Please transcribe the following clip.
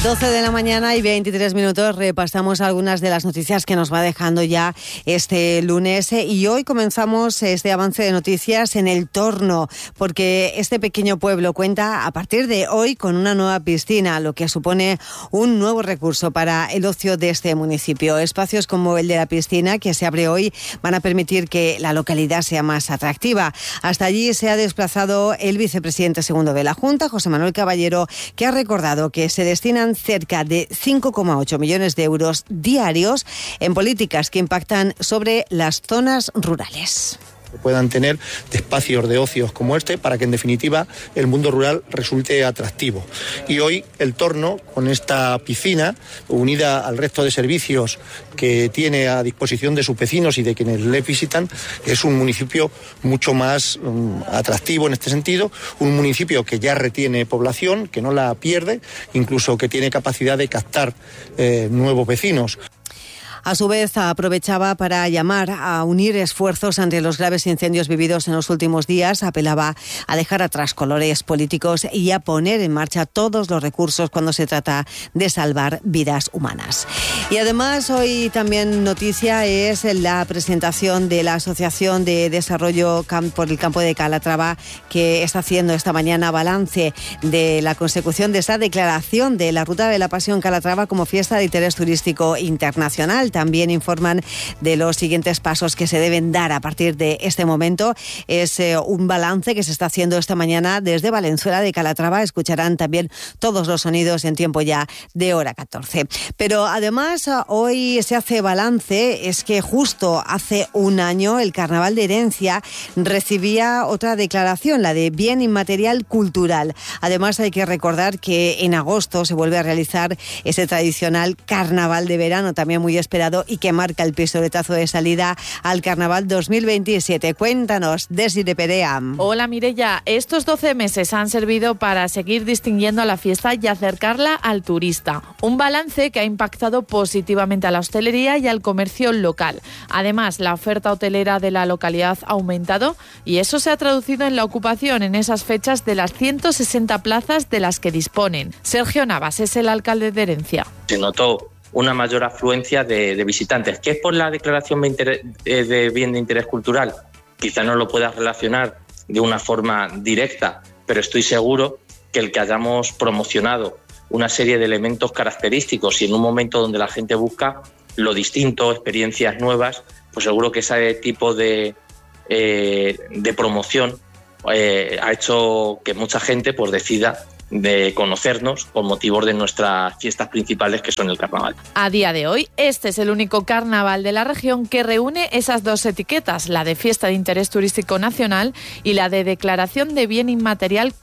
12 de la mañana y 23 minutos, repasamos algunas de las noticias que nos va dejando ya este lunes y hoy comenzamos este avance de noticias en El Torno, porque este pequeño pueblo cuenta a partir de hoy con una nueva piscina, lo que supone un nuevo recurso para el ocio de este municipio. Espacios como el de la piscina, que se abre hoy, van a permitir que la localidad sea más atractiva. Hasta allí se ha desplazado el vicepresidente segundo de la Junta, José Manuel Caballero, que ha recordado que se destinan cerca de 5,8 millones de euros diarios en políticas que impactan sobre las zonas rurales. Que puedan tener de espacios de ocios como este para que en definitiva el mundo rural resulte atractivo. Y hoy El Torno, con esta piscina unida al resto de servicios que tiene a disposición de sus vecinos y de quienes le visitan, es un municipio mucho más atractivo en este sentido, un municipio que ya retiene población, que no la pierde, incluso que tiene capacidad de captar nuevos vecinos. A su vez, aprovechaba para llamar a unir esfuerzos ante los graves incendios vividos en los últimos días. Apelaba a dejar atrás colores políticos y a poner en marcha todos los recursos cuando se trata de salvar vidas humanas. Y además, hoy también noticia es la presentación de la Asociación de Desarrollo por el Campo de Calatrava, que está haciendo esta mañana balance de la consecución de esa declaración de la Ruta de la Pasión Calatrava como fiesta de interés turístico internacional. También informan de los siguientes pasos que se deben dar a partir de este momento. Es un balance que se está haciendo esta mañana desde Valenzuela de Calatrava. Escucharán también todos los sonidos en tiempo ya de hora 14. Pero además hoy se hace balance, es que justo hace un año el Carnaval de Herencia recibía otra declaración, la de bien inmaterial cultural. Además hay que recordar que en agosto se vuelve a realizar ese tradicional Carnaval de verano, también muy esperado, y que marca el pistoletazo de salida al Carnaval 2027. Cuéntanos, Desiree Perea. Hola Mireia, estos 12 meses han servido para seguir distinguiendo a la fiesta y acercarla al turista. Un balance que ha impactado positivamente a la hostelería y al comercio local. Además, la oferta hotelera de la localidad ha aumentado y eso se ha traducido en la ocupación en esas fechas de las 160 plazas de las que disponen. Sergio Navas es el alcalde de Herencia. Se notó una mayor afluencia de visitantes. ¿Qué es por la declaración de bien de interés cultural? Quizá no lo puedas relacionar de una forma directa, pero estoy seguro que el que hayamos promocionado una serie de elementos característicos y en un momento donde la gente busca lo distinto, experiencias nuevas, pues seguro que ese tipo de promoción ha hecho que mucha gente pues decida de conocernos con motivo de nuestras fiestas principales, que son el carnaval. A día de hoy, este es el único carnaval de la región que reúne esas dos etiquetas, la de fiesta de interés turístico nacional y la de declaración de bien inmaterial